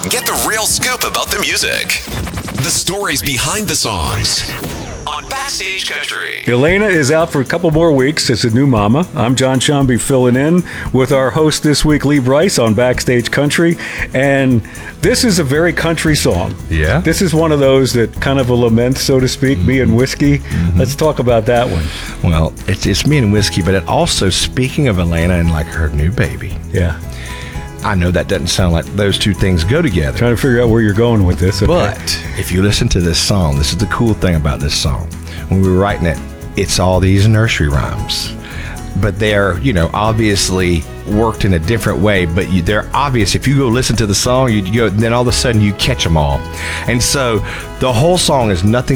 Get the real scoop about the music. The stories behind the songs. On Backstage Country. Elena is out for a couple more weeks as a new mama. I'm John Shumby filling in with our host this week, Lee Brice, on Backstage Country. And this is a very country song. Yeah. This is one of those that kind of a lament, so to speak, me and whiskey. Let's talk about that one. Well, it's me and whiskey, but it also, speaking of Elena and like her new baby. Yeah. I know that doesn't sound like those two things go together. Trying to figure out where you're going with this. Okay. But if you listen to this song, this is the cool thing about this song. When we were writing it, it's all these nursery rhymes. But they're, obviously worked in a different way, but they're obvious. If you go listen to the song, then all of a sudden you catch them all. And so the whole song is nothing